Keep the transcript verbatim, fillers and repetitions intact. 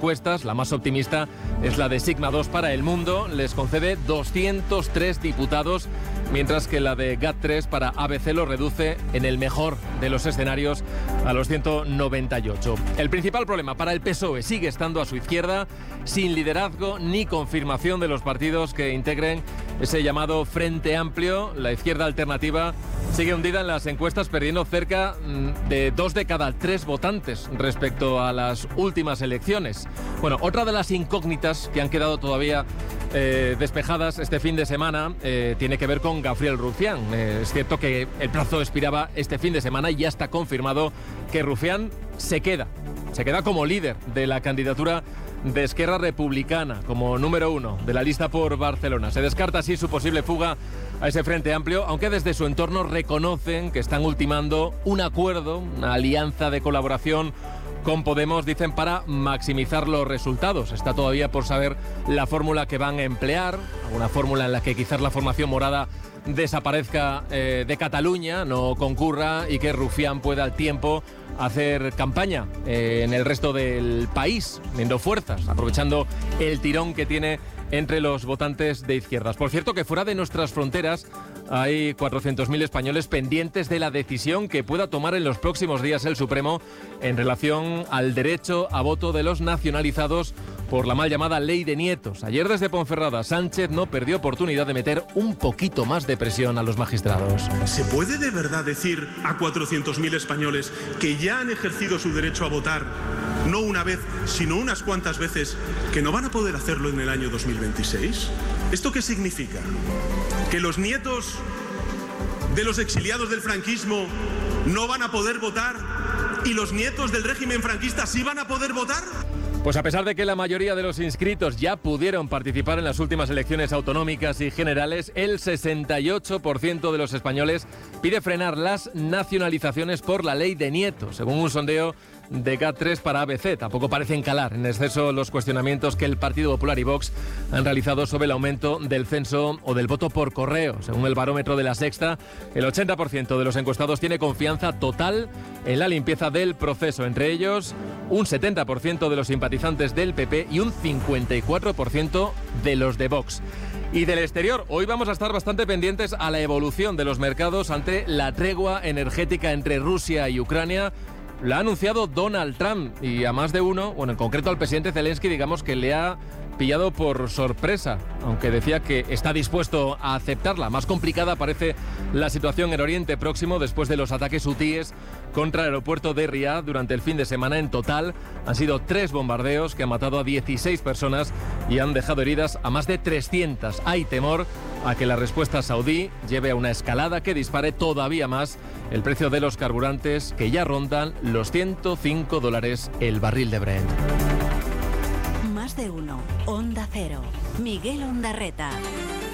encuestas, la más optimista es la de Sigma dos para El Mundo, les concede doscientos tres diputados, mientras que la de GAT tres para A B C lo reduce, en el mejor de los escenarios, a los ciento noventa y ocho. El principal problema para el P S O E sigue estando a su izquierda, sin liderazgo ni confirmación de los partidos que integren ese llamado Frente Amplio. La izquierda alternativa sigue hundida en las encuestas, perdiendo cerca de dos de cada tres votantes respecto a las últimas elecciones. Bueno, otra de las incógnitas que han quedado todavía eh, despejadas este fin de semana eh, tiene que ver con Gabriel Rufián. Eh, es cierto que el plazo expiraba este fin de semana y ya está confirmado que Rufián se queda, se queda como líder de la candidatura de Esquerra Republicana, como número uno de la lista por Barcelona. Se descarta así su posible fuga a ese Frente Amplio, aunque desde su entorno reconocen que están ultimando un acuerdo, una alianza de colaboración con Podemos, dicen, para maximizar los resultados. Está todavía por saber la fórmula que van a emplear, una fórmula en la que quizás la formación morada desaparezca eh, de Cataluña, no concurra y que Rufián pueda al tiempo hacer campaña eh, en el resto del país, viendo fuerzas, aprovechando el tirón que tiene entre los votantes de izquierdas. Por cierto, que fuera de nuestras fronteras hay cuatrocientos mil españoles pendientes de la decisión que pueda tomar en los próximos días el Supremo en relación al derecho a voto de los nacionalizados por la mal llamada Ley de Nietos. Ayer desde Ponferrada, Sánchez no perdió oportunidad de meter un poquito más de presión a los magistrados. ¿Se puede de verdad decir a cuatrocientos mil españoles que ya han ejercido su derecho a votar, no una vez, sino unas cuantas veces, que no van a poder hacerlo en el año dos mil veintiséis? ¿Esto qué significa? ¿Que los nietos de los exiliados del franquismo no van a poder votar y los nietos del régimen franquista sí van a poder votar? Pues a pesar de que la mayoría de los inscritos ya pudieron participar en las últimas elecciones autonómicas y generales, el sesenta y ocho por ciento de los españoles pide frenar las nacionalizaciones por la Ley de Nietos, según un sondeo de GAT tres para A B C. Tampoco parecen calar en exceso los cuestionamientos que el Partido Popular y Vox han realizado sobre el aumento del censo o del voto por correo. Según el barómetro de La Sexta, el ochenta por ciento de los encuestados tiene confianza total en la limpieza del proceso. Entre ellos, un setenta por ciento de los simpatizantes del P P y un cincuenta y cuatro por ciento de los de Vox. Y del exterior, hoy vamos a estar bastante pendientes a la evolución de los mercados ante la tregua energética entre Rusia y Ucrania. La ha anunciado Donald Trump y a más de uno, bueno, en concreto al presidente Zelensky, digamos que le ha pillado por sorpresa, aunque decía que está dispuesto a aceptarla. Más complicada parece la situación en Oriente Próximo después de los ataques hutíes contra el aeropuerto de Riad durante el fin de semana. En total han sido tres bombardeos que han matado a dieciséis personas y han dejado heridas a más de trescientas. Hay temor a que la respuesta saudí lleve a una escalada que dispare todavía más el precio de los carburantes, que ya rondan los ciento cinco dólares el barril de Brent. Más de uno. Onda Cero. Miguel Ondarreta.